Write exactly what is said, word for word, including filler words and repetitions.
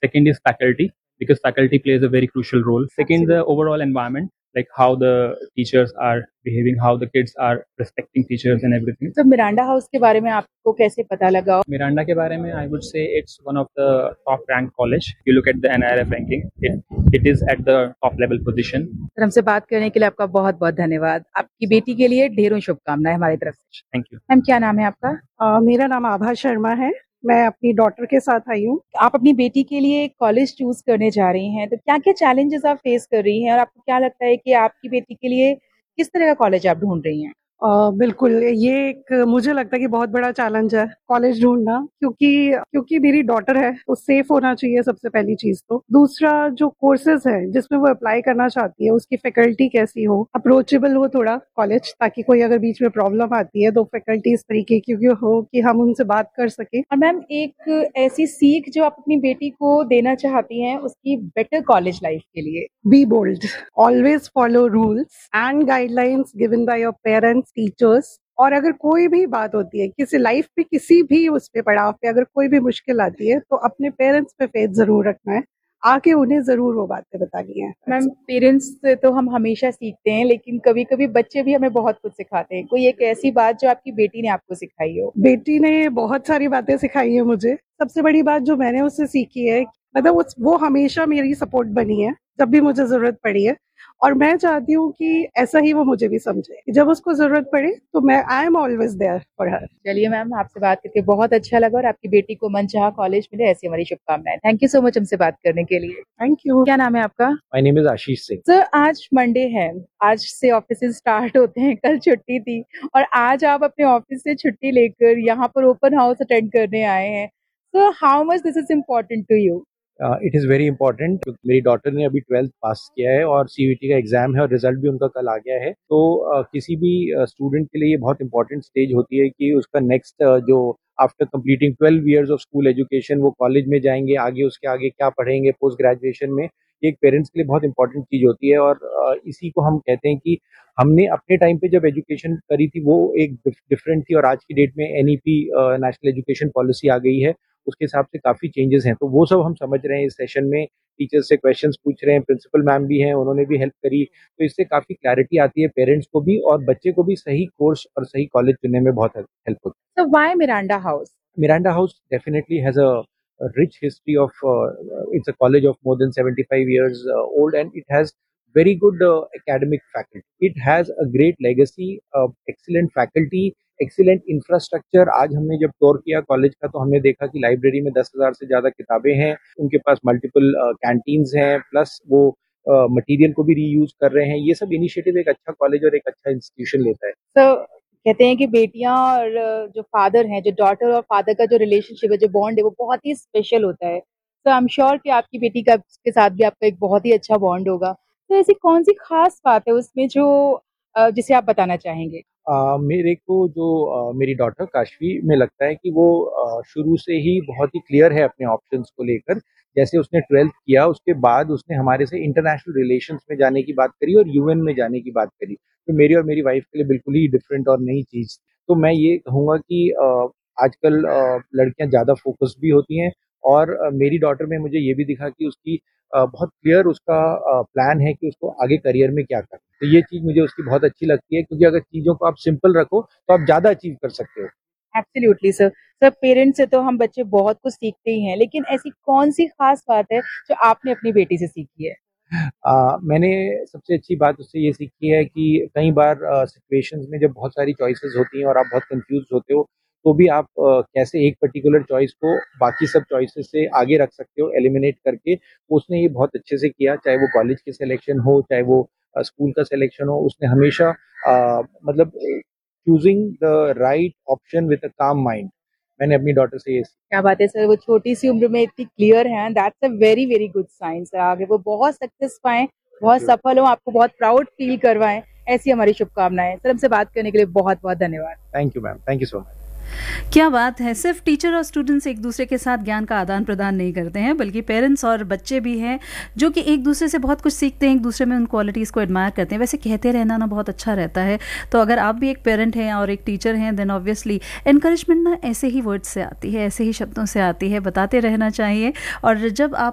Second is faculty, because faculty plays a very crucial role. Second, the overall environment, like how the teachers are behaving, how the kids are respecting teachers and everything. तो Miranda house के बारे में आपको कैसे पता लगा? Miranda के बारे में I would say it's one of the top ranked college. If you look at the N I R F ranking, it, it is at the top level position. Sir, हमसे बात करने के लिए आपका बहुत बहुत धन्यवाद। आपकी बेटी के लिए ढेरों शुभकामनाएं हमारी तरफ से। Thank you. मैम, क्या नाम है आपका? uh, मेरा नाम आभा शर्मा है। मैं अपनी डॉटर के साथ आई हूँ। आप अपनी बेटी के लिए कॉलेज चूज करने जा रही हैं, तो क्या क्या चैलेंजेस आप फेस कर रही हैं और आपको क्या लगता है कि आपकी बेटी के लिए किस तरह का कॉलेज आप ढूंढ रही हैं? Uh, बिल्कुल, ये एक मुझे लगता है कि बहुत बड़ा चैलेंज है कॉलेज ढूंढना, क्योंकि क्योंकि मेरी डॉटर है तो सेफ होना चाहिए सबसे पहली चीज। तो दूसरा, जो कोर्सेज है जिसमें वो अप्लाई करना चाहती है उसकी फैकल्टी कैसी हो, अप्रोचेबल हो थोड़ा कॉलेज, ताकि कोई अगर बीच में प्रॉब्लम आती है तो फैकल्टी इस तरीके की हो कि हम उनसे बात कर सके। और मैम, एक ऐसी सीख जो आप अपनी बेटी को देना चाहती हैं उसकी बेटर कॉलेज लाइफ के लिए? B bold, always follow rules and guidelines given by your parents, teachers. और अगर कोई भी बात होती है किसी लाइफ पे, किसी भी उस पे पड़ाव पे अगर कोई भी मुश्किल आती है तो अपने पेरेंट्स पे फेथ जरूर रखना है, आके उन्हें जरूर वो बातें बतानी है। मैम, पेरेंट्स से तो हम हमेशा सीखते हैं, लेकिन कभी कभी बच्चे भी हमें बहुत कुछ सिखाते हैं। कोई एक ऐसी बात जो आपकी बेटी ने आपको सिखाई हो? बेटी ने बहुत सारी बातें सिखाई है मुझे। सबसे बड़ी बात जो मैंने उससे सीखी है, मतलब वो हमेशा मेरी सपोर्ट बनी है जब भी मुझे जरूरत पड़ी है, और मैं चाहती हूँ कि ऐसा ही वो मुझे भी समझे, जब उसको जरूरत पड़े तो मैं I am always there for her. चलिए मैम, आपसे बात करके बहुत अच्छा लगा और आपकी बेटी को मनचाहा कॉलेज मिले, ऐसी हमारी शुभकामनाएं। थैंक यू सो मच हमसे बात करने के लिए। Thank you. क्या नाम है आपका? My name is Ashish Singh. Sir, आज मंडे है, आज से ऑफिस स्टार्ट होते हैं, कल छुट्टी थी और आज आप अपने ऑफिस से छुट्टी लेकर यहाँ पर ओपन हाउस अटेंड करने आए हैं। So how much this is important to you? It is very important, क्योंकि मेरी डॉटर ने अभी ट्वेल्थ पास किया है और सीयूईटी का एग्जाम है और रिजल्ट भी उनका कल आ गया है। तो uh, किसी भी स्टूडेंट uh, के लिए ये बहुत इंपॉर्टेंट स्टेज होती है कि उसका नेक्स्ट uh, जो after completing twelve years of school education वो कॉलेज में जाएंगे, आगे उसके आगे क्या पढ़ेंगे पोस्ट ग्रेजुएशन में, ये एक पेरेंट्स के लिए बहुत इंपॉर्टेंट चीज़ होती है। और uh, इसी को हम कहते हैं कि हमने अपने टाइम पे जब एजुकेशन करी थी वो एक डिफरेंट थी, और आज की डेट में एनईपी नेशनल एजुकेशन पॉलिसी आ गई है, उसके हिसाब से काफ़ी चेंजेस हैं। तो वो सब हम समझ रहे हैं इस सेशन में, टीचर्स से क्वेश्चंस पूछ रहे हैं, प्रिंसिपल मैम भी हैं, उन्होंने भी हेल्प करी, तो इससे काफ़ी क्लैरिटी आती है पेरेंट्स को भी और बच्चे को भी सही कोर्स और सही कॉलेज चुनने में बहुत हेल्प होती है। So why Miranda House? Miranda House definitely has a, a rich history of, uh, it's a college of more than seventy-five years uh, old, and it has very good uh, academic faculty. It has a great legacy, uh, excellent faculty, excellent infrastructure. आज हमने जब tour किया college का तो हमने देखा कि library में दस हजार से ज्यादा किताबें हैं, उनके पास मल्टीपल कैंटीन्स हैं, प्लस वो मटेरियल uh, को भी रीयूज कर रहे हैं। ये सब इनिशिएटिव एक अच्छा कॉलेज और एक अच्छा इंस्टीट्यूशन लेता है। तो कहते हैं कि बेटियां और जो फादर हैं, जो डॉटर और फादर का जो रिलेशनशिप है, जो बॉन्ड है, वो बहुत ही स्पेशल होता है। तो आई एम श्योर कि आपकी बेटी का के साथ भी आपका एक बहुत ही अच्छा बॉन्ड होगा। तो ऐसी कौन सी खास बात है उसमें जो जिसे आप बताना चाहेंगे? Uh, मेरे को जो uh, मेरी डॉटर काशवी में लगता है कि वो uh, शुरू से ही बहुत ही क्लियर है अपने ऑप्शंस को लेकर। जैसे उसने ट्वेल्थ किया उसके बाद उसने हमारे से इंटरनेशनल रिलेशंस में जाने की बात करी और यूएन में जाने की बात करी, तो मेरी और मेरी वाइफ के लिए बिल्कुल ही डिफरेंट और नई चीज़। तो मैं ये कहूँगा कि uh, आजकल uh, लड़कियाँ ज़्यादा फोकस भी होती हैं, और uh, मेरी डॉटर में मुझे ये भी दिखा कि उसकी Uh, बहुत क्लियर उसका प्लान uh, है कि उसको आगे करियर में क्या करना। तो ये चीज़ मुझे उसकी बहुत अच्छी लगती है, क्योंकि अगर चीज़ों को आप सिंपल रखो तो आप ज़्यादा अचीव कर सकते हो। Absolutely sir. सर, पेरेंट्स से तो हम बच्चे बहुत कुछ सीखते ही हैं, लेकिन ऐसी कौन सी खास बात है जो आपने अपनी बेटी से सीखी है? uh, मैंने सबसे अच्छी बात उससे ये सीखी है कि कई बार सिचुएशंस uh, में जब बहुत सारी चॉइसेस होती हैं और आप बहुत कंफ्यूज होते हो, तो भी आप uh, कैसे एक पर्टिकुलर चॉइस को बाकी सब चॉइसेस से आगे रख सकते हो, एलिमिनेट करके। उसने ये बहुत अच्छे से किया, चाहे वो कॉलेज की सिलेक्शन हो, चाहे वो स्कूल uh, का सिलेक्शन हो। उसने हमेशा uh, मतलब choosing the right option with a काम माइंड। मैंने अपनी डॉटर से ये। क्या बात है सर, वो छोटी सी उम्र में इतनी क्लियर है, that's a very very good sign sir. आगे वो बहुत सक्सेस पाएं, बहुत सफल हो, आपको बहुत प्राउड फील करवाएं, ऐसी हमारी शुभकामनाएं। सर, हमसे बात करने के लिए बहुत बहुत धन्यवाद। Thank you ma'am, thank you so much. क्या बात है, सिर्फ टीचर और स्टूडेंट्स एक दूसरे के साथ ज्ञान का आदान प्रदान नहीं करते हैं, बल्कि पेरेंट्स और बच्चे भी हैं जो कि एक दूसरे से बहुत कुछ सीखते हैं, एक दूसरे में उन क्वालिटीज़ को एडमायर करते हैं। वैसे कहते रहना ना बहुत अच्छा रहता है, तो अगर आप भी एक पेरेंट हैं और एक टीचर हैं, देन ऑब्वियसली एनकरेजमेंट ना ऐसे ही वर्ड्स से आती है, ऐसे ही शब्दों से आती है, बताते रहना चाहिए। और जब आप